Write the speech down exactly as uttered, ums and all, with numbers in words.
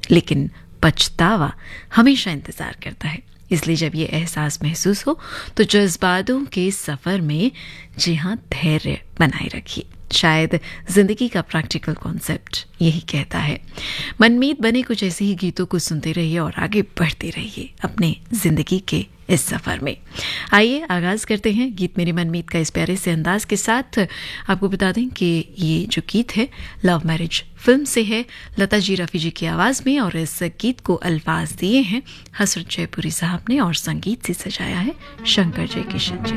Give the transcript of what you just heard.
लेकिन पछतावा हमेशा इंतजार करता है। इसलिए जब ये एहसास महसूस हो तो जज्बातों के सफर में जी हाँ धैर्य बनाए रखिए। शायद जिंदगी का प्रैक्टिकल कॉन्सेप्ट यही कहता है। मनमीत बने कुछ ऐसे ही गीतों को सुनते रहिए और आगे बढ़ते रहिए अपने जिंदगी के इस सफर में। आइए आगाज करते हैं गीत मेरी मनमीत का इस प्यारे से अंदाज के साथ। आपको बता दें कि ये जो गीत है लव मैरिज फिल्म से है, लता जी रफी जी की आवाज में, और इस गीत को अल्फाज दिए हैं हसरत जयपुरी साहब ने और संगीत से सजाया है शंकर जयकिशन जी।